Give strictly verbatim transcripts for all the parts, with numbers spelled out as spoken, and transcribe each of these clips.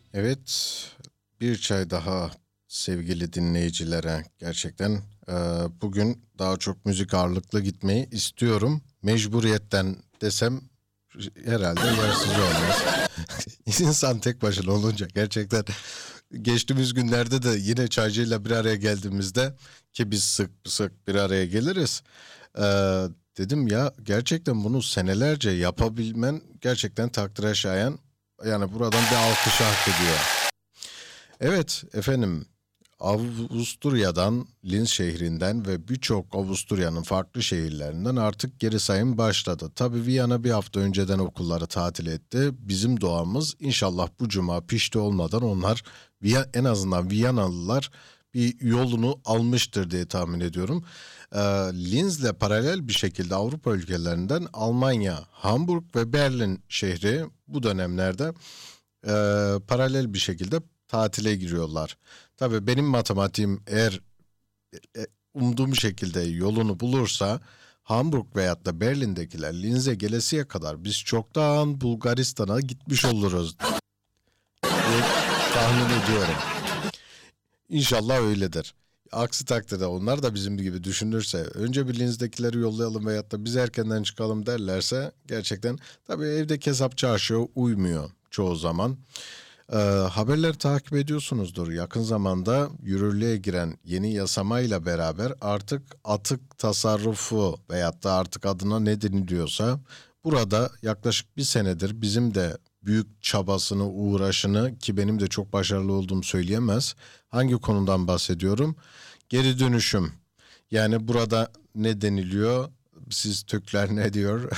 Evet, bir çay daha sevgili dinleyicilere. Gerçekten e, bugün daha çok müzik ağırlıklı gitmeyi istiyorum. Mecburiyetten desem herhalde yersiz olmaz. İnsan tek başına olunca gerçekten geçtiğimiz günlerde de yine çaycıyla bir araya geldiğimizde ki biz sık sık bir araya geliriz. e, Dedim ya gerçekten bunu senelerce yapabilmen gerçekten takdire şayan. Yani buradan bir alkış hak ediyor. Evet efendim, Avusturya'dan, Linz şehrinden ve birçok Avusturya'nın farklı şehirlerinden artık geri sayım başladı. Tabii Viyana bir hafta önceden okulları tatil etti. Bizim doğamız inşallah bu cuma pişti olmadan onlar Viya- en azından Viyanalılar bir yolunu almıştır diye tahmin ediyorum. Ee, Linz'le paralel bir şekilde Avrupa ülkelerinden Almanya, Hamburg ve Berlin şehri bu dönemlerde e, paralel bir şekilde tatile giriyorlar. Tabii benim matematiğim eğer e, umduğum şekilde yolunu bulursa Hamburg veyahut da Berlin'dekiler Linz'e gelesiye kadar biz çoktan Bulgaristan'a gitmiş oluruz diye tahmin ediyorum. İnşallah öyledir. Aksi takdirde onlar da bizim gibi düşünürse önce bir Linz'dekileri yollayalım veyahut da biz erkenden çıkalım derlerse gerçekten tabii evdeki hesap çarşıya uymuyor çoğu zaman. Ee, haberleri takip ediyorsunuzdur. Yakın zamanda yürürlüğe giren yeni yasamayla beraber artık atık tasarrufu veyahut da artık adına ne deniliyorsa burada yaklaşık bir senedir bizim de büyük çabasını, uğraşını ki benim de çok başarılı olduğumu söyleyemez. Hangi konudan bahsediyorum? Geri dönüşüm. Yani burada ne deniliyor? Siz Türkler ne diyor?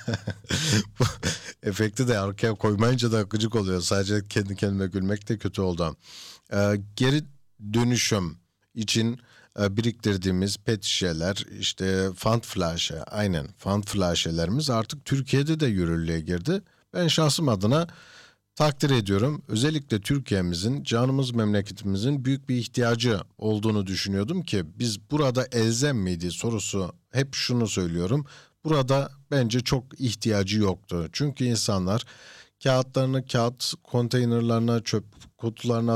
Bu efekti de arkaya koymayınca da gıcık oluyor. Sadece kendi kendime gülmek de kötü oldu. Ee, geri dönüşüm için e, biriktirdiğimiz pet şişeler, işte Pfandflasche, aynen Pfandflasche'lerimiz artık Türkiye'de de yürürlüğe girdi. Ben şahsım adına takdir ediyorum. Özellikle Türkiye'mizin, canımız memleketimizin büyük bir ihtiyacı olduğunu düşünüyordum ki biz burada elzem miydi sorusu hep şunu söylüyorum. Burada bence çok ihtiyacı yoktu. Çünkü insanlar kağıtlarını kağıt konteynerlarına, çöp kutularına